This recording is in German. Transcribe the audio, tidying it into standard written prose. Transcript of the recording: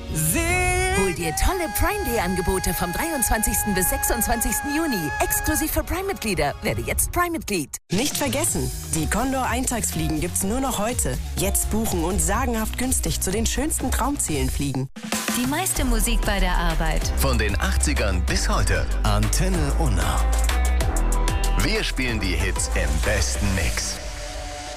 Hol dir tolle Prime Day Angebote vom 23. bis 26. Juni. Exklusiv für Prime-Mitglieder. Werde jetzt Prime-Mitglied. Nicht vergessen, die Condor Eintagsfliegen gibt's nur noch heute. Jetzt buchen und sagenhaft günstig zu den schönsten Traumzielen fliegen. Die meiste Musik bei der Arbeit. Von den 80ern bis heute. Antenne Unna. Wir spielen die Hits im besten Mix.